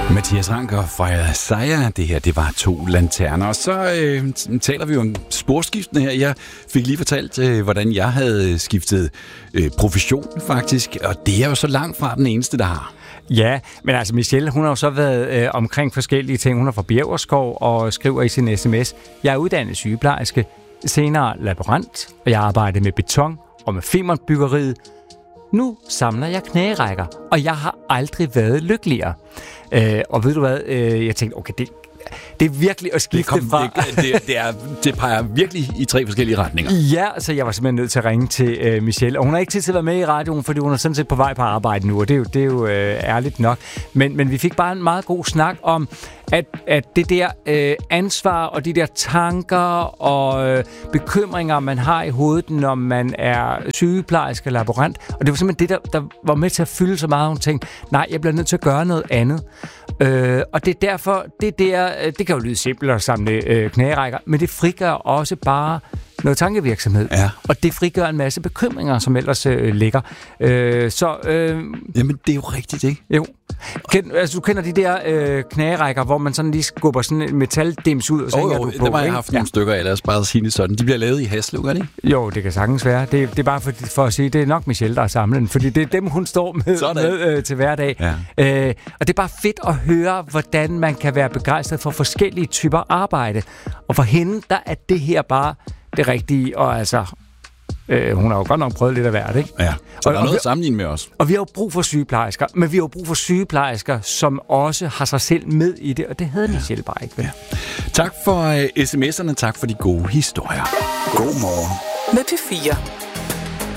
Mathias Ranker fra Sejer. Det her, det var 2 lanterner. Og så taler vi jo om sporskiftene her. Jeg fik lige fortalt, hvordan jeg havde skiftet profession faktisk. Og det er jo så langt fra den eneste, der har. Ja, men altså Michelle, hun har jo så været omkring forskellige ting. Hun er fra Bjæverskov og skriver i sin sms: Jeg er uddannet sygeplejerske, senere laborant, og jeg arbejder med beton og med Femernbyggeriet. Nu samler jeg knærækker, og jeg har aldrig været lykkeligere. Og ved du hvad, jeg tænkte, okay, det er virkelig at skifte fra... Det peger virkelig i 3 forskellige retninger. Ja, så jeg var simpelthen nødt til at ringe til Michelle. Og hun har ikke tid til at være med i radioen, fordi hun er sådan set på vej på arbejde nu, og det er jo ærligt nok. Men vi fik bare en meget god snak om, at det der ansvar og de der tanker og bekymringer, man har i hovedet, når man er sygeplejerske eller laborant. Og det var simpelthen det, der var med til at fylde så meget. Hun tænkte, nej, jeg bliver nødt til at gøre noget andet. Og det er derfor, det kan jo lyde simpelt at samle knærækker, men det frigør også bare noget tankevirksomhed. Ja. Og det frigør en masse bekymringer, som ellers ligger. Jamen, det er jo rigtigt, ikke? Jo. Du kender de der knærækker, hvor man sådan lige skubber sådan en metaldims ud, og så hænger du på. Det har jeg haft nogle stykker af, ellers bare sige det sådan. De bliver lavet i Haslev, gør det ikke? Jo, det kan sagtens være. Det er bare for at sige, det er nok Michelle, der er samlet den, fordi det er dem, hun står med til hverdag. Ja. Og det er bare fedt at høre, hvordan man kan være begejstret for forskellige typer arbejde. Og for hende, der er det her bare det rigtige, og altså... hun har jo godt nok prøvet lidt af hvert, ikke? Ja, så der er noget at sammenligne med os. Og vi har jo brug for sygeplejersker, men vi har jo brug for sygeplejersker, som også har sig selv med i det, og det havde Michelle bare ikke. Ja. Tak for sms'erne, tak for de gode historier. God morgen. Med P4.